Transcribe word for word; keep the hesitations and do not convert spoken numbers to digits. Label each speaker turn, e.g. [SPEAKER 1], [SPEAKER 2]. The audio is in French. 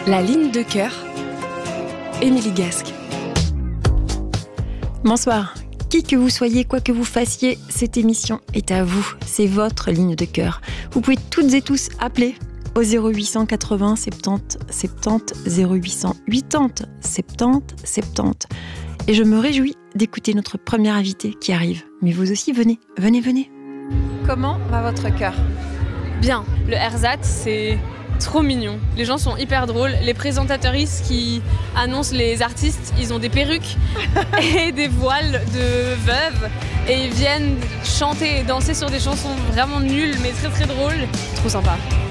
[SPEAKER 1] La ligne de cœur, Émilie Gasque.
[SPEAKER 2] Bonsoir. Qui que vous soyez, quoi que vous fassiez, cette émission est à vous. C'est votre ligne de cœur. Vous pouvez toutes et tous appeler au zéro huit cent quatre-vingts soixante-dix soixante-dix, zéro huit cent quatre-vingts soixante-dix soixante-dix. Et je me réjouis d'écouter notre premier invité qui arrive. Mais vous aussi, venez, venez, venez. Comment va votre cœur ?
[SPEAKER 3] Bien. Le ersatz, c'est trop mignon. Les gens sont hyper drôles. Les présentatrices qui annoncent les artistes, ils ont des perruques et des voiles de veuves. Et ils viennent chanter et danser sur des chansons vraiment nulles, mais très très drôles. Trop sympa.